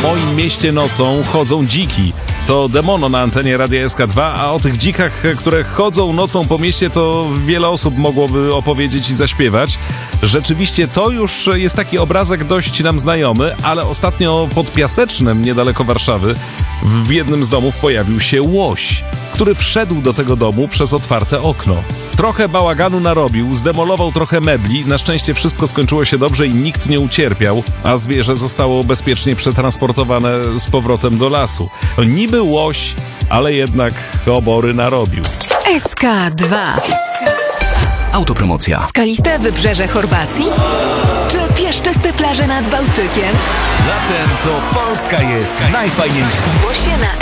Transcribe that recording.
moim mieście nocą chodzą dziki. To Demono na antenie Radia SK2, a o tych dzikach, które chodzą nocą po mieście, to wiele osób mogłoby opowiedzieć i zaśpiewać. Rzeczywiście to już jest taki obrazek dość nam znajomy, ale ostatnio pod Piasecznem, niedaleko Warszawy, w jednym z domów pojawił się łoś, który wszedł do tego domu przez otwarte okno. Trochę bałaganu narobił, zdemolował trochę mebli, na szczęście wszystko skończyło się dobrze i nikt nie ucierpiał, a zwierzę zostało bezpiecznie przetransportowane z powrotem do lasu. Niby łoś, ale jednak obory narobił. SK2. Autopromocja. Skaliste wybrzeże Chorwacji? Czy piaszczyste plaże nad Bałtykiem? Latem to Polska jest najfajniejsza. Zgłoś się na